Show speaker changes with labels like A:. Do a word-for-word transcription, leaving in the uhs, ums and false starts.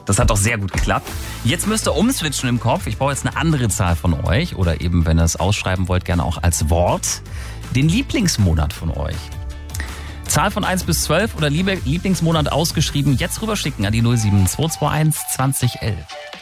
A: Das hat doch sehr gut geklappt. Jetzt müsst ihr umswitchen im Kopf. Ich brauche jetzt eine andere Zahl von euch. Oder eben, wenn ihr es ausschreiben wollt, gerne auch als Wort. Den Lieblingsmonat von euch. Zahl von eins bis zwölf oder Lieblingsmonat ausgeschrieben. Jetzt rüberschicken an die null sieben zwei zwei eins zwanzig elf.